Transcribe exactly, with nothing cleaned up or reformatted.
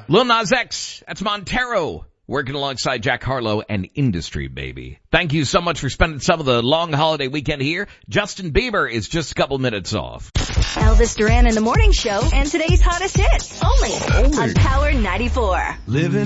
Lil Nas X, that's Montero, working alongside Jack Harlow and Industry Baby. Thank you so much for spending some of the long holiday weekend here. Justin Bieber is just a couple minutes off. Elvis Duran in the Morning Show and today's hottest hits. Only, only. on Power ninety-four. Living